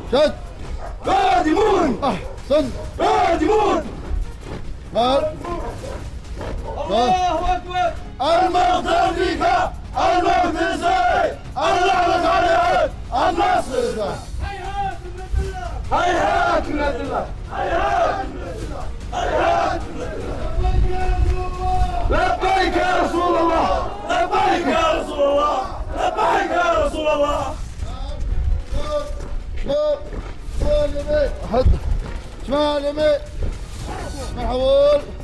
شد. قادمون. أحسن. قادمون. مال. الله أكبر. الموت أمريكا، الموت إسرائيل، اللعنة عليهم، النصر. هيهات من الله. هيهات من الله. هيهات من الله. هيهات من الله. لبيك يا رسول الله. لبيك يا رسول الله. لبيك يا رسول الله. شمال يمين. شمال يمين. محول.